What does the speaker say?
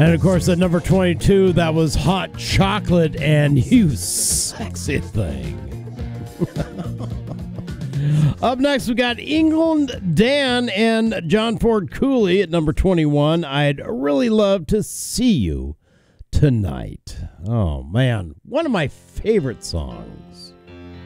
And, of course, at number 22, that was Hot Chocolate and You Sexy Thing. Up next, we got England Dan and John Ford Cooley at number 21. I'd really love to see you tonight. Oh, man. One of my favorite songs.